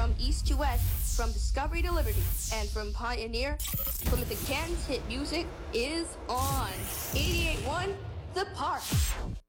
From east to west, from discovery to liberty, and from pioneer, Plymouth and Canton's hit music is on. 88.1 The Park.